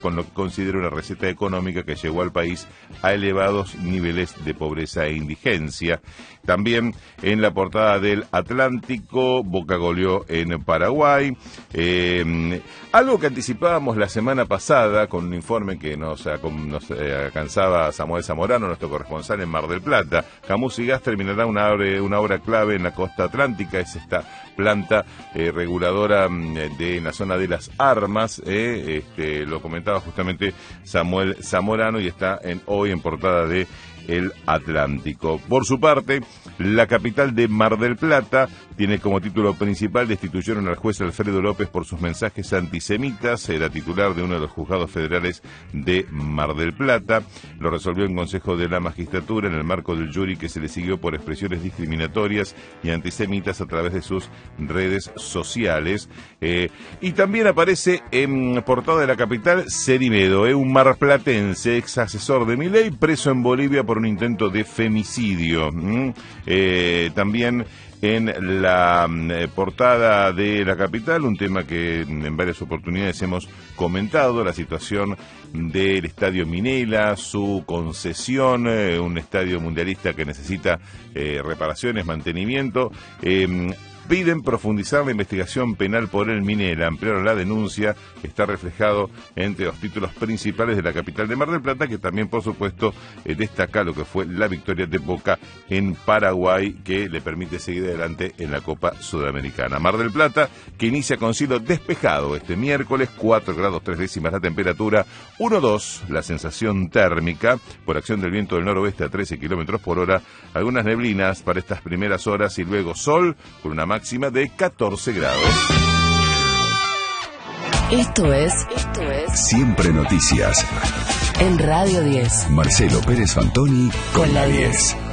con lo que considera una receta económica que llevó al país a elevados niveles de pobreza e indigencia. También en la portada del Atlántico, Boca goleó en Paraguay. Algo que anticipábamos la semana pasada con un informe que nos alcanzaba Samuel Zamorano, nuestro corresponsal en Mar del Plata. Camus y Gas terminará una obra clave en la costa atlántica, es esta planta reguladora en la zona de las armas. Lo comentaba justamente Samuel Zamorano y está hoy en portada de El Atlántico. Por su parte, la capital de Mar del Plata tiene como título principal: destituyeron al juez Alfredo López por sus mensajes antisemitas. Era titular de uno de los juzgados federales de Mar del Plata. Lo resolvió en Consejo de la Magistratura en el marco del jury que se le siguió por expresiones discriminatorias y antisemitas a través de sus redes sociales. Y también aparece en portada de la capital Cerimedo, un marplatense, ex asesor de Milei, preso en Bolivia por un intento de femicidio. También en la portada de la capital, un tema que en varias oportunidades hemos comentado, la situación del Estadio Minela, su concesión, un estadio mundialista que necesita reparaciones, mantenimiento. Piden profundizar la investigación penal por el Minela, ampliaron la denuncia, que está reflejado entre los títulos principales de la capital de Mar del Plata, que también, por supuesto, destaca lo que fue la victoria de Boca en Paraguay, que le permite seguir adelante en la Copa Sudamericana. Mar del Plata, que inicia con cielo despejado este miércoles, 4 grados 3 décimas la temperatura, 1,2 la sensación térmica, por acción del viento del noroeste a 13 kilómetros por hora, algunas neblinas para estas primeras horas y luego sol, con una máxima de 14 grados. Esto es Siempre Noticias. En Radio 10. Marcelo Pérez Fantoni con la 10.